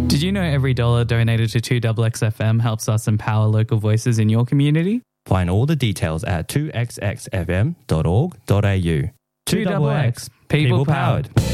Did you know every dollar donated to 2XXFM helps us empower local voices in your community? Find all the details at 2xxfm.org.au. 2XX, people powered.